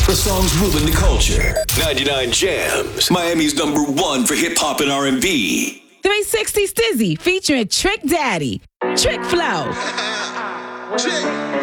The songs moving the culture. 99 Jams. Miami's #1 for hip hop and R&B. 360 Stizzy featuring Trick Daddy. Trick Flow. Trick.